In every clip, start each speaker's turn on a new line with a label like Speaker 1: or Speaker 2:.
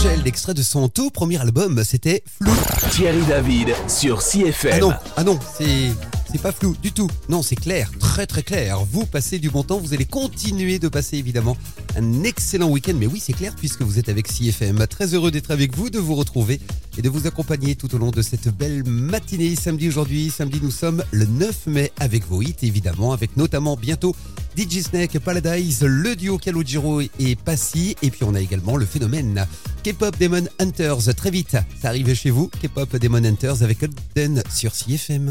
Speaker 1: Angèle, l'extrait de son tout premier album, c'était Flou.
Speaker 2: Thierry David sur CFM.
Speaker 1: Ah non, c'est pas flou du tout. Non, c'est clair, très très clair. Vous passez du bon temps, vous allez continuer de passer évidemment un excellent week-end. Mais oui, c'est clair puisque vous êtes avec CFM. Très heureux d'être avec vous, de vous retrouver et de vous accompagner tout au long de cette belle matinée. Samedi, nous sommes le 9 mai avec vos hits évidemment, avec notamment bientôt DJ Snake, Paradise, le duo Calogero et Passy. Et puis on a également le phénomène K-Pop Demon Hunters. Très vite, ça arrive chez vous. K-Pop Demon Hunters avec Holden sur CFM.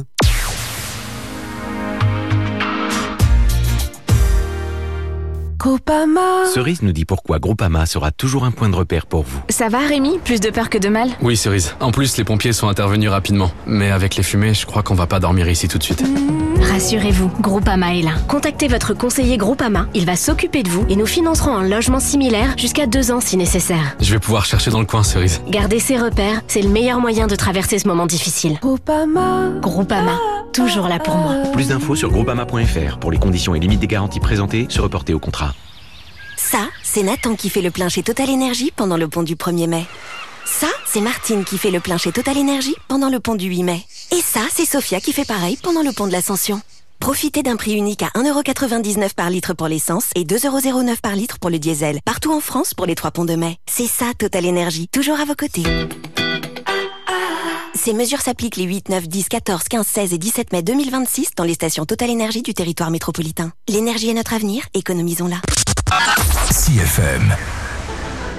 Speaker 3: Groupama.
Speaker 4: Cerise nous dit pourquoi Groupama sera toujours un point de repère pour vous.
Speaker 3: Ça va Rémi? Plus de peur que de mal?
Speaker 5: Oui Cerise, en plus les pompiers sont intervenus rapidement. Mais avec les fumées, je crois qu'on va pas dormir ici tout de suite.
Speaker 3: Rassurez-vous, Groupama est là. Contactez votre conseiller Groupama, il va s'occuper de vous et nous financerons un logement similaire jusqu'à 2 ans si nécessaire.
Speaker 5: Je vais pouvoir chercher dans le coin Cerise.
Speaker 3: Gardez ces repères, c'est le meilleur moyen de traverser ce moment difficile. Groupama, toujours là pour moi.
Speaker 4: Plus d'infos sur groupama.fr. Pour les conditions et limites des garanties présentées, se reporter au contrat.
Speaker 6: Ça, c'est Nathan qui fait le plein chez Total Energy pendant le pont du 1er mai. Ça, c'est Martine qui fait le plein chez Total Energy pendant le pont du 8 mai. Et ça, c'est Sophia qui fait pareil pendant le pont de l'Ascension. Profitez d'un prix unique à 1,99€ par litre pour l'essence et 2,09€ par litre pour le diesel. Partout en France pour les 3 ponts de mai. C'est ça, Total Energy, toujours à vos côtés. Ces mesures s'appliquent les 8, 9, 10, 14, 15, 16 et 17 mai 2026 dans les stations Total Energy du territoire métropolitain. L'énergie est notre avenir, économisons-la.
Speaker 2: CFM.